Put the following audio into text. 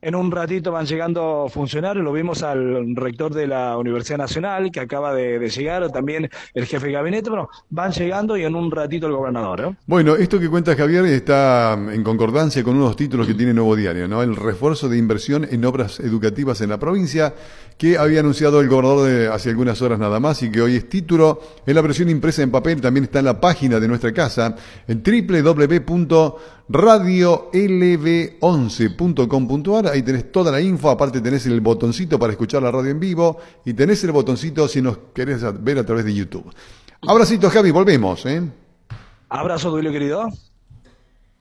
En un ratito van llegando funcionarios, lo vimos al rector de la Universidad Nacional que acaba de llegar, también el jefe de gabinete, bueno, van llegando y en un ratito el gobernador, ¿eh? Bueno, esto que cuenta Javier está en concordancia con unos títulos que tiene Nuevo Diario, ¿no? El refuerzo de inversión en obras educativas en la provincia, que había anunciado el gobernador hace algunas horas nada más y que hoy es título en la versión impresa en papel, también está en la página de nuestra casa, en www.radiolv11.com.ar. Ahí tenés toda la info, aparte tenés el botoncito para escuchar la radio en vivo y tenés el botoncito si nos querés ver a través de YouTube. Abracito, Javi, volvemos, ¿eh? Abrazo, Duilio querido.